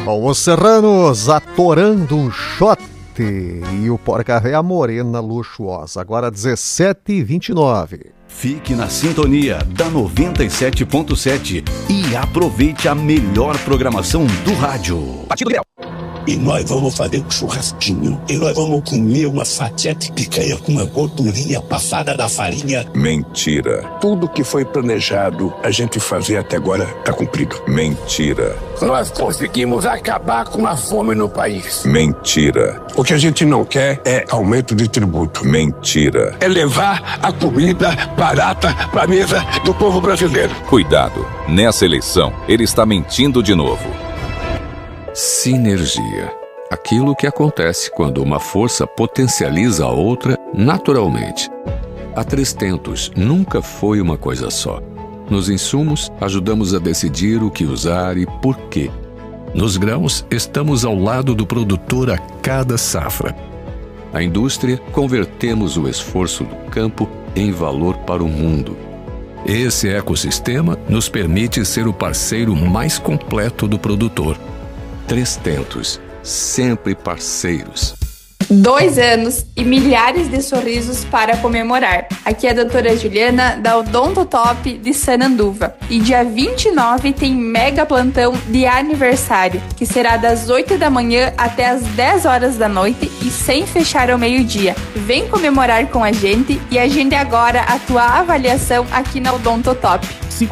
Bom, os serranos atorando um shot e o porca-véia morena luxuosa. Agora 17h29. Fique na sintonia da 97.7 e aproveite a melhor programação do rádio. Partido Liberal. E nós vamos fazer um churrasquinho. E nós vamos comer uma fatia de picanha com uma gordurinha passada da farinha. Mentira. Tudo que foi planejado a gente fazer até agora está cumprido. Mentira. Nós conseguimos acabar com a fome no país. Mentira. O que a gente não quer é aumento de tributo. Mentira. É levar a comida barata para a mesa do povo brasileiro. Cuidado. Nessa eleição, ele está mentindo de novo. Sinergia. Aquilo que acontece quando uma força potencializa a outra naturalmente. A 3tentos nunca foi uma coisa só. Nos insumos, ajudamos a decidir o que usar e por quê. Nos grãos, estamos ao lado do produtor a cada safra. Na indústria, convertemos o esforço do campo em valor para o mundo. Esse ecossistema nos permite ser o parceiro mais completo do produtor. 3tentos, sempre parceiros. 2 anos e milhares de sorrisos para comemorar. Aqui é a doutora Juliana da Odontotop de Sananduva. E dia 29 tem mega plantão de aniversário, que será das 8 da manhã até as 10 horas da noite e sem fechar ao meio-dia. Vem comemorar com a gente e agende agora a tua avaliação aqui na Odontotop.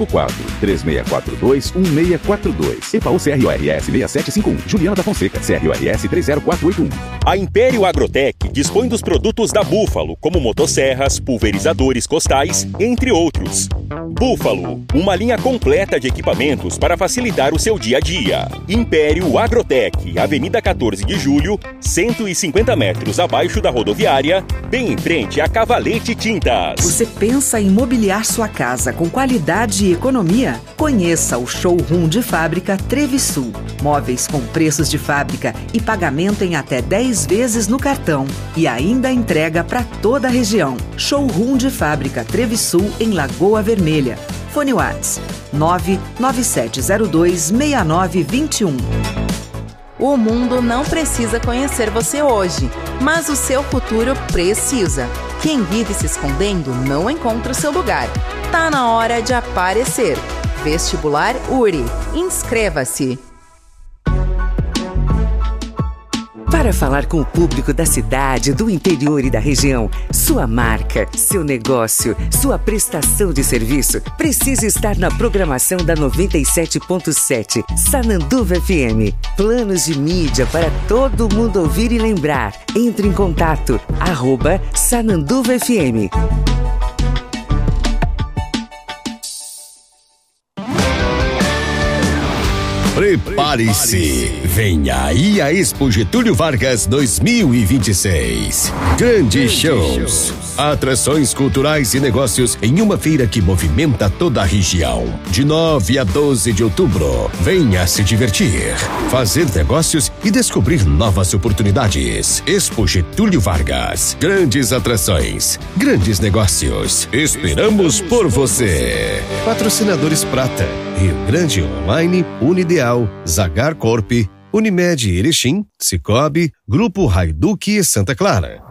54-3642-1642. EPAU CRORS 6751. Juliana da Fonseca, CRORS 30481. A Império Agrotec dispõe dos produtos da Búfalo, como motosserras, pulverizadores costais, entre outros. Búfalo, uma linha completa de equipamentos para facilitar o seu dia a dia. Império Agrotec, Avenida 14 de Julho, 150 metros abaixo da rodoviária, bem em frente a Cavalete Tintas. Você pensa em mobiliar sua casa com qualidade e economia? Conheça o Showroom de Fábrica Trevisul. Móveis com preços de fábrica e pagamento em até 10 vezes no cartão. E ainda entrega para toda a região. Showroom de Fábrica Trevisul em Lagoa Vermelha. Fone Whats 997026921. O mundo não precisa conhecer você hoje, mas o seu futuro precisa. Quem vive se escondendo não encontra o seu lugar. Tá na hora de aparecer. Vestibular URI. Inscreva-se. Para falar com o público da cidade, do interior e da região, sua marca, seu negócio, sua prestação de serviço precisa estar na programação da 97.7 Sananduva FM. Planos de mídia para todo mundo ouvir e lembrar. Entre em contato, @Sananduva FM. Prepare-se! Vem aí a Expo Getúlio Vargas 2026. Grandes shows, atrações culturais e negócios em uma feira que movimenta toda a região. De 9 a 12 de outubro, venha se divertir, fazer negócios e descobrir novas oportunidades. Expo Getúlio Vargas. Grandes atrações, grandes negócios. Esperamos por você. Patrocinadores Prata, Rio Grande Online, Unideal, Zagar Corp, Unimed Erechim, Cicobi, Grupo Raiduc e Santa Clara.